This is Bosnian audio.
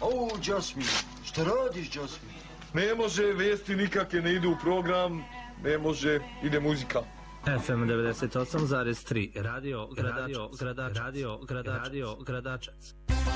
O, Jasmine, šta radiš, Jasmine? Ne može, vijesti nikakve ne idu u program, ne može, ide muzika. FM 98,3 Radio Gradačac.